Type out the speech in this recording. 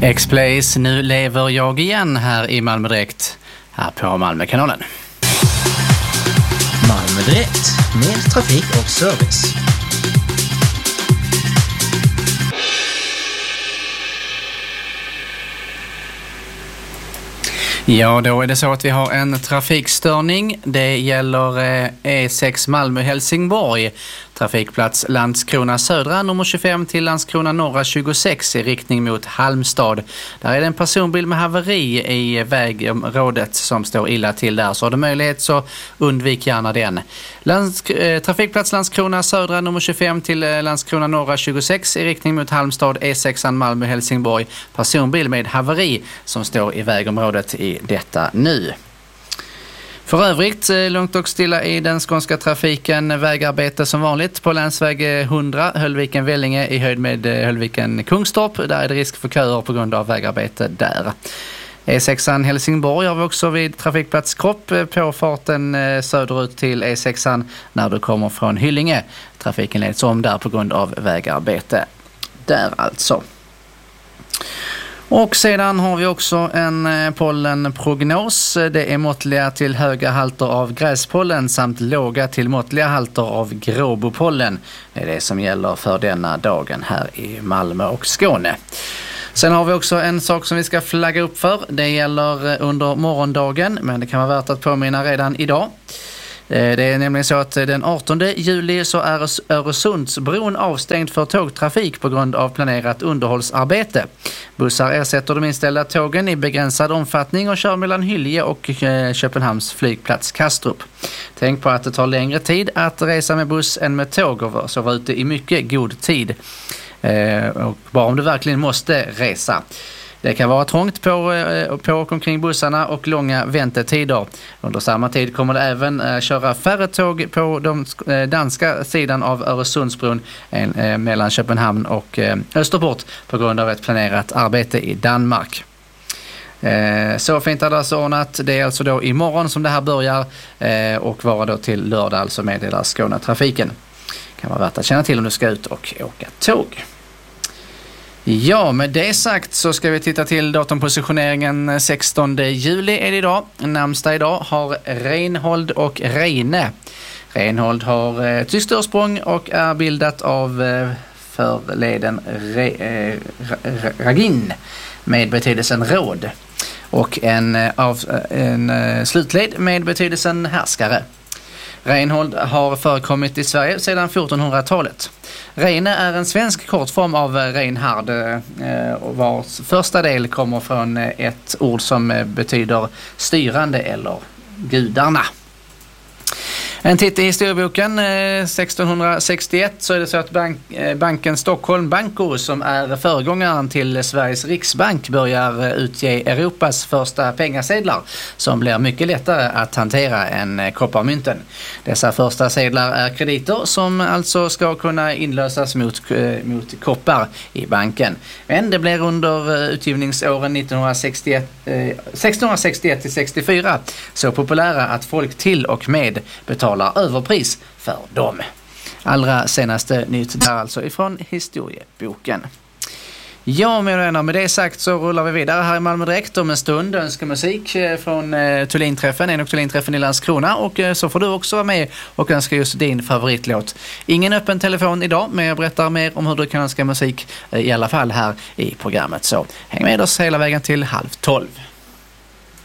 X-Plays, nu lever jag igen här i Malmö Direkt, här på Malmökanalen. Malmö Direkt, med trafik och service. Ja, då är det så att vi har en trafikstörning. Det gäller E6 Malmö-Helsingborg. Trafikplats Landskrona södra nummer 25 till Landskrona norra 26 i riktning mot Halmstad. Där är det en personbil med haveri i vägområdet som står illa till där. Så har du möjlighet så undvik gärna den. Trafikplats Landskrona södra nummer 25 till Landskrona norra 26 i riktning mot Halmstad E6 Malmö-Helsingborg. Personbil med haveri som står i vägområdet i detta nu. För övrigt lugnt och stilla i den skånska trafiken, vägarbete som vanligt på länsväg 100 Höllviken-Vellinge i höjd med Höllviken-Kungstorp. Där är det risk för köer på grund av vägarbete där. E6 Helsingborg har vi också vid trafikplats Kropp på farten söderut till E6 när du kommer från Hyllinge. Trafiken leds om där på grund av vägarbete där alltså. Och sedan har vi också en pollenprognos. Det är måttliga till höga halter av gräspollen samt låga till måttliga halter av gråbopollen. Det är det som gäller för denna dagen här i Malmö och Skåne. Sen har vi också en sak som vi ska flagga upp för. Det gäller under morgondagen, men det kan vara värt att påminna redan idag. Det är nämligen så att den 18 juli så är Öresundsbron avstängd för tågtrafik på grund av planerat underhållsarbete. Bussar ersätter de inställda tågen i begränsad omfattning och kör mellan Hyllie och Köpenhamns flygplats Kastrup. Tänk på att det tar längre tid att resa med buss än med tåg och så var ute i mycket god tid. Och bara om du verkligen måste resa. Det kan vara trångt på och omkring bussarna och långa väntetider. Under samma tid kommer det även köra färre tåg på den danska sidan av Öresundsbron mellan Köpenhamn och Österport på grund av ett planerat arbete i Danmark. Så fint adress ordnat. Det är alltså då imorgon som det här börjar och vara då till lördag, alltså meddelar Skånetrafiken. Kan vara värt att känna till om du ska ut och åka tåg. Ja, med det sagt så ska vi titta till datumpositioneringen 16 juli är det idag. Namnsdag idag har Reinhold och Reine. Reinhold har tyskt ursprung och är bildat av förleden Ragin med betydelsen råd och en slutled med betydelsen härskare. Reinhold har förekommit i Sverige sedan 1400-talet. Reine är en svensk kortform av Reinhard vars första del kommer från ett ord som betyder styrande eller gudarna. En titt i historieboken 1661 så är det så att banken Stockholm Banco som är föregångaren till Sveriges Riksbank börjar utge Europas första pengasedlar som blir mycket lättare att hantera än kopparmynten. Dessa första sedlar är krediter som alltså ska kunna inlösas mot koppar i banken. Men det blir under utgivningsåren 1661 till 64 så populära att folk till och med betalar överpris för dem. Allra senaste nytt där alltså ifrån historieboken. Ja, med det sagt så rullar vi vidare här i Malmö Direkt om en stund. Önskar musik från Thulinträffen, en och Thulinträffen i Landskrona, och så får du också vara med och önska just din favoritlåt. Ingen öppen telefon idag, men jag berättar mer om hur du kan önska musik i alla fall här i programmet. Så häng med oss hela vägen till 11:30.